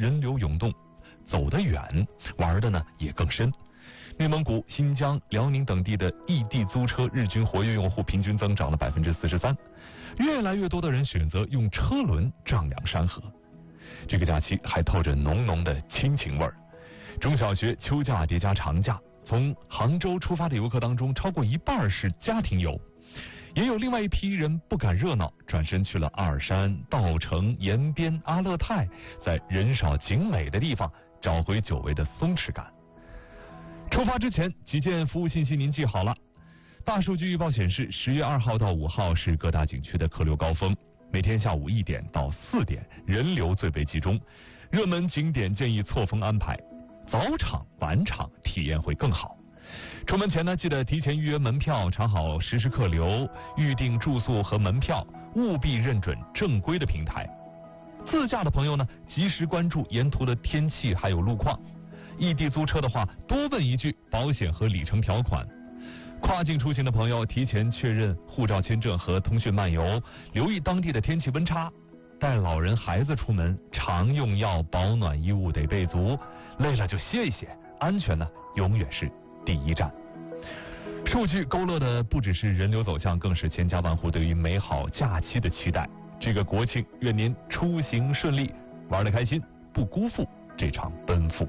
人流涌动，走得远，玩的呢也更深。内蒙古、新疆、辽宁等地的异地租车日均活跃用户平均增长了43%，越来越多的人选择用车轮丈量山河。这个假期还透着浓浓的亲情味儿。中小学秋假叠加长假，从杭州出发的游客当中，超过一半是家庭游。也有另外一批人不赶热闹，转身去了阿尔山、稻城、延边、阿勒泰，在人少景美的地方找回久违的松弛感。出发之前，几件服务信息您记好了。大数据预报显示，10月2号到5号是各大景区的客流高峰，每天下午1点到4点人流最为集中，热门景点建议错峰安排，早场晚场体验会更好。出门前呢，记得提前预约门票，查好实时客流，预订住宿和门票，务必认准正规的平台。自驾的朋友呢，及时关注沿途的天气还有路况。异地租车的话，多问一句保险和里程条款。跨境出行的朋友，提前确认护照签证和通讯漫游，留意当地的天气温差。带老人孩子出门，常用药保暖衣物得备足，累了就歇一歇，安全呢永远是第一站。数据勾勒的不只是人流走向，更是千家万户对于美好假期的期待。这个国庆，愿您出行顺利，玩得开心，不辜负这场奔赴。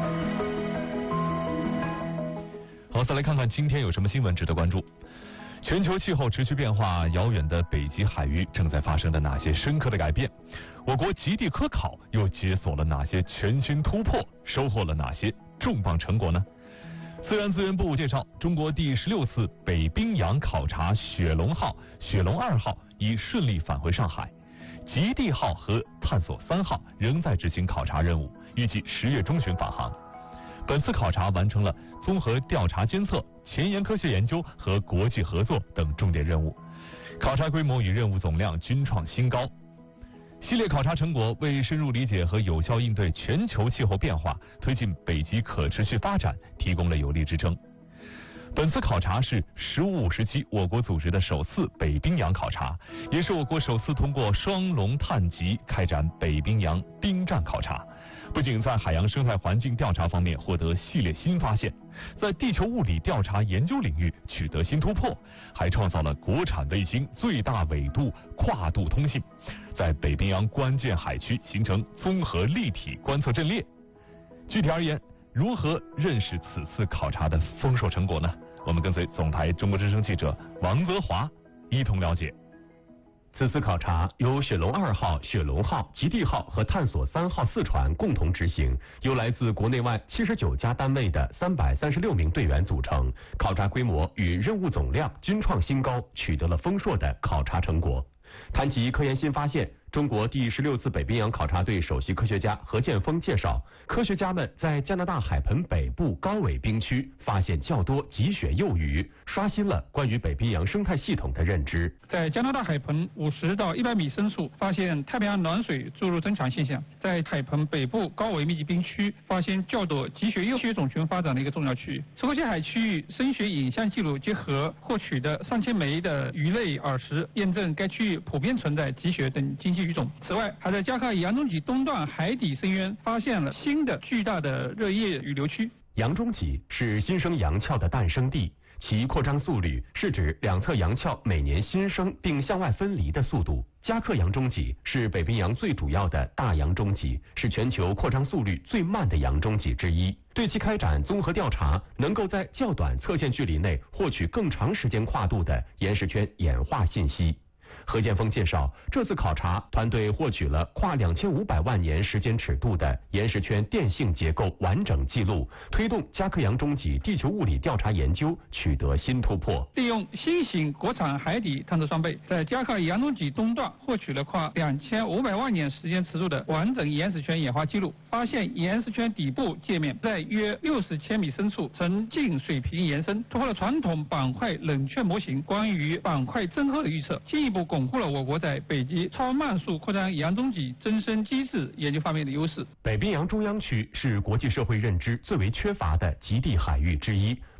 好，再来看看今天有什么新闻值得关注。全球气候持续变化，遥远的北极海域正在发生的哪些深刻的改变？我国极地科考又解锁了哪些全新突破？收获了哪些重磅成果呢？自然资源部介绍，中国第16次北冰洋考察雪龙号、雪龙2号已顺利返回上海，极地号和探索3号仍在执行考察任务，预计10月中旬返航。本次考察完成了综合调查监测、前沿科学研究和国际合作等重点任务，考察规模与任务总量均创新高。系列考察成果为深入理解和有效应对全球气候变化、推进北极可持续发展提供了有力支撑。本次考察是1557我国组织的首次北冰洋考察，也是我国首次通过双龙探极开展北冰洋冰战考察。不仅在海洋生态环境调查方面获得系列新发现，在地球物理调查研究领域取得新突破，还创造了国产卫星最大纬度跨度通信，在北冰洋关键海区形成综合立体观测阵列。具体而言，如何认识此次考察的丰硕成果呢？我们跟随总台中国之声记者王泽华一同了解。 此次考察由雪龙2号、雪龙号、极地号和探索3号4船共同执行，由来自国内外79家单位的336名队员组成，考察规模与任务总量均创新高，取得了丰硕的考察成果。谈及科研新发现，中国第16次北冰洋考察队首席科学家何建峰介绍，科学家们在加拿大海盆北部高纬冰区发现较多极雪幼鱼，刷新了关于北冰洋生态系统的认知。 在加拿大海盆50到100米深处发现太平洋暖水注入增强现象，在海盆北部高纬密集冰区发现较多极雪幼血种群发展的一个重要区域。此些海区域声学影像记录结合获取的上千枚的鱼类耳石，验证该区域普遍存在极雪等经济鱼种。此外，还在加克洋中脊东段海底深渊发现了新的巨大的热液雨流区。 洋中脊是新生洋鞘的诞生地，其扩张速率是指两侧洋鞘每年新生并向外分离的速度。加克洋中脊是北冰洋最主要的大洋中脊，是全球扩张速率最慢的洋中脊之一。对其开展综合调查，能够在较短测线距离内获取更长时间跨度的岩石圈演化信息。何建峰介绍，这次考察团队获取了跨2500万年时间尺度的岩石圈电性结构完整记录，推动加克洋中脊地球物理调查研究取得新突破。 利用新型国产海底探测装备，在加克洋中脊东段获取了跨2500万年时间尺度的完整岩石圈演化记录，发现岩石圈底部界面在约60千米深处呈近水平延伸，突破了传统板块冷却模型关于板块增厚的预测，进一步巩固了我国在北极超慢速扩张洋中脊增生机制研究方面的优势。 北冰洋中央区是国际社会认知最为缺乏的极地海域之一，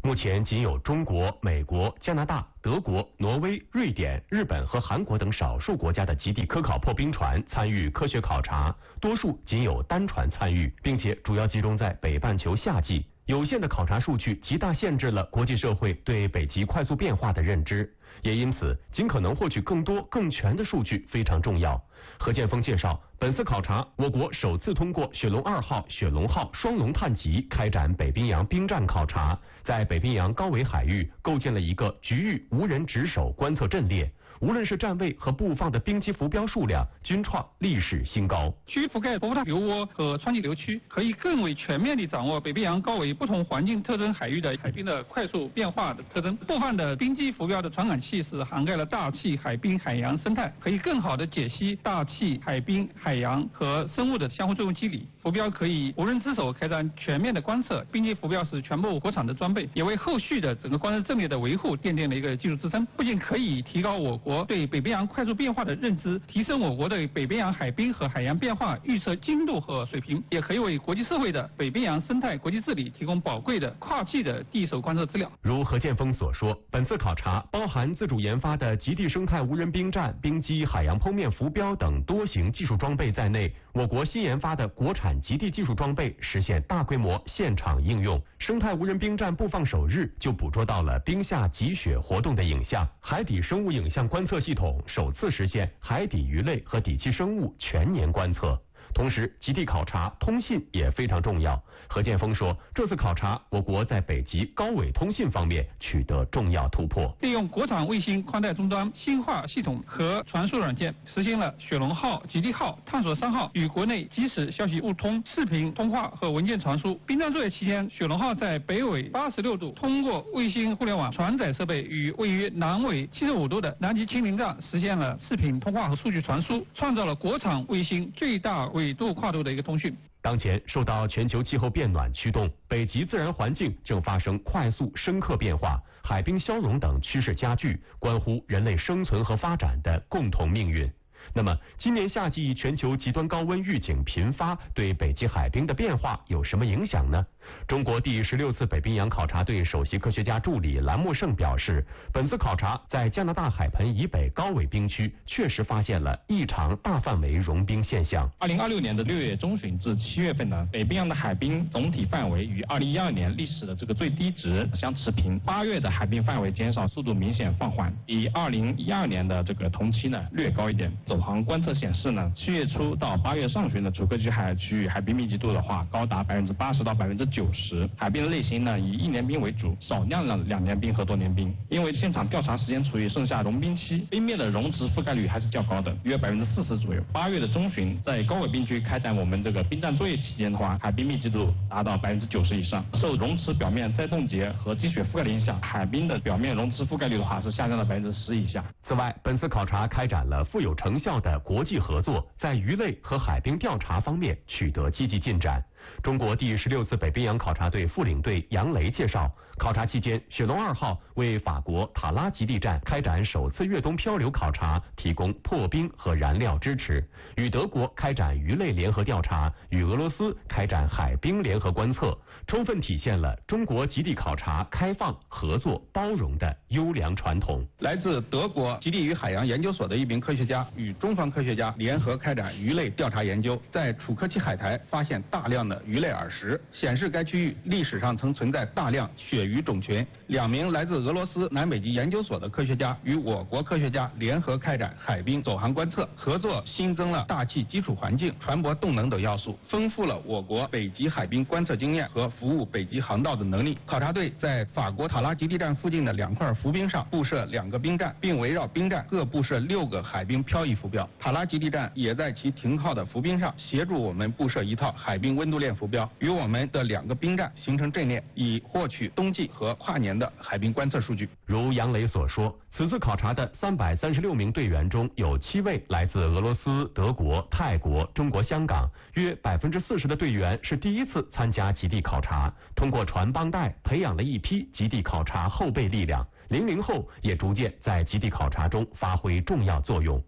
目前仅有中国、美国、加拿大、德国、挪威、瑞典、日本和韩国等少数国家的极地科考破冰船参与科学考察，多数仅有单船参与，并且主要集中在北半球夏季。有限的考察数据极大限制了国际社会对北极快速变化的认知，也因此尽可能获取更多更全的数据非常重要。何建锋介绍，本次考察，我国首次通过雪龙2号、雪龙号双龙探极开展北冰洋冰战考察，在北冰洋高纬海域构建了一个局域无人值守观测阵列。无论是站位和布放的冰基浮标数量均创历史新高。 区域覆盖波涛流涡和川崎流区，可以更为全面地掌握北冰洋高纬不同环境特征海域的海冰的快速变化的特征。布放的冰基浮标的传感器是涵盖了大气、海冰、海洋生态，可以更好地解析大气、海冰、海洋和生物的相互作用机理。浮标可以无人之手开展全面的观测，冰基浮标是全部国产的装备，也为后续的整个观测阵列的维护奠定了一个技术支撑。不仅可以提高我国对北冰洋快速变化的认知，提升我国对北冰洋海冰和海洋变化预测精度和水平，也可以为国际社会的北冰洋生态国际治理提供宝贵的跨季的地手观测资料。 如何建锋所说，本次考察包含自主研发的极地生态无人冰站、冰基、海洋剖面浮标等多型技术装备在内，我国新研发的国产极地技术装备实现大规模现场应用。生态无人冰站布放首日就捕捉到了冰下积雪活动的影像，海底生物影像观测系统首次实现海底鱼类和底栖生物全年观测。同时，极地考察通信也非常重要。何建锋说，这次考察，我国在北极高纬通信方面取得重要突破。 利用国产卫星宽带终端、信化系统和传输软件，实现了雪龙号、极地号、探索3号与国内即时消息互通、视频通话和文件传输。冰战作业期间，雪龙号在北纬86度通过卫星互联网传载设备与位于南纬75度的南极清零站实现了视频通话和数据传输，创造了国产卫星最大纬度跨度的一个通讯。 当前受到全球气候变暖驱动，北极自然环境正发生快速深刻变化，海冰消融等趋势加剧，关乎人类生存和发展的共同命运。那么，今年夏季全球极端高温预警频发，对北极海冰的变化有什么影响呢？中国第16次北冰洋考察队首席科学家助理蓝木胜表示，本次考察在加拿大海盆以北高纬冰区确实发现了异常大范围融冰现象。 2026年的6月中旬至7月份呢，北冰洋的海冰总体范围与2012年历史的这个最低值相持平。8月的海冰范围减少速度明显放缓，比2012年的这个同期呢略高一点。走航观测显示呢，7月初到8月上旬的楚科奇海区域海冰密集度的话，高达80%到90%。海冰的类型呢以1年冰为主，少量的2年冰和多年冰。因为现场调查时间处于盛夏融冰期，冰面的溶值覆盖率还是较高的，约40%左右。8月的中旬，在高纬冰区开展我们这个冰战作业期间的话，海冰密集度达到90%以上。受溶池表面再冻结和积雪覆盖的影响，海冰的表面溶池覆盖率的话是下降到10%以下。 此外，本次考察开展了富有成效的国际合作，在鱼类和海冰调查方面取得积极进展。中国第16次北冰洋考察队副领队杨雷介绍，考察期间，雪龙2号为法国塔拉极地站开展首次越冬漂流考察提供破冰和燃料支持，与德国开展鱼类联合调查，与俄罗斯开展海冰联合观测，充分体现了中国极地考察开放、合作、包容的优良传统。 来自德国极地与海洋研究所的一名科学家与中方科学家联合开展鱼类调查研究，在楚科奇海苔发现大量的鱼类耳石，显示该区域历史上曾存在大量鳕鱼种群。2名来自俄罗斯南北极研究所的科学家与我国科学家联合开展海冰走航观测，合作新增了大气基础环境、船舶动能等要素，丰富了我国北极海冰观测经验和服务北极航道的能力。考察队在法国塔拉极地站附近的2块浮冰上布设2个冰站，并围绕冰站各布设6个海冰漂移浮标。塔拉极地站也在其停靠的浮冰上协助我们布设一套海冰温度链浮标，与我们的2个冰站形成阵列，以获取冬季和跨年的海冰观测数据。 如杨雷所说，此次考察的336名队员中有7位来自俄罗斯、德国、泰国、中国香港，约40%的队员是第一次参加极地考察，通过传帮带培养了一批极地考察后备力量，00后也逐渐在极地考察中发挥重要作用。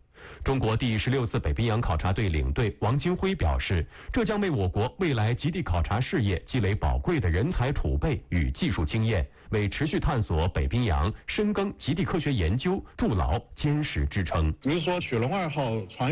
中国第16次北冰洋考察队领队王金辉表示，这将为我国未来极地考察事业积累宝贵的人才储备与技术经验，为持续探索北冰洋、深耕极地科学研究筑牢坚实支撑。 比如说雪龙2号船